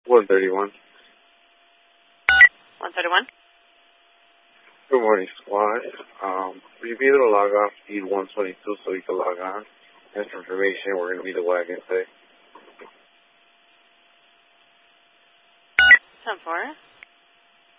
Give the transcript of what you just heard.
131. 131. Good morning, squad. Will you be able to log off feed 122 so we can log on? That's information. We're going to be the wagon today. 10-4.